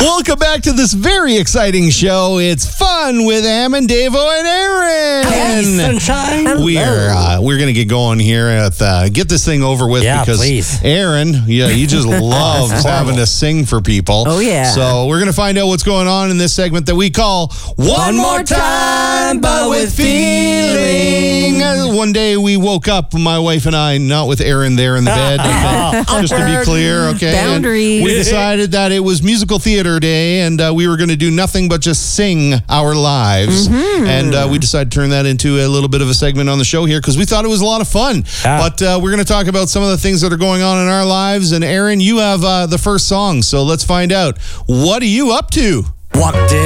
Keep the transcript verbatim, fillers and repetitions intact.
Welcome back to this very exciting show. It's fun with Am and Davo and Aaron. Hey, sunshine. We are uh, we're gonna get going here. At, uh, get this thing over with Yeah, because please. Aaron, yeah, he just loves having to sing for people. Oh, yeah. So we're gonna find out what's going on in this segment that we call One, One More Time, but with Feeling. Uh, One day we woke up, my wife and I, not with Aaron there in the bed. Okay, just to be clear, okay. And Boundaries. we decided that it was musical theater day, and uh, we were going to do nothing but just sing our lives. Mm-hmm. And uh, we decided to turn that into a little bit of a segment on the show here because we thought it was a lot of fun. Yeah. But uh, we're going to talk about some of the things that are going on in our lives. And Aaron, you have uh, the first song, so let's find out. What are you up to? Walked in.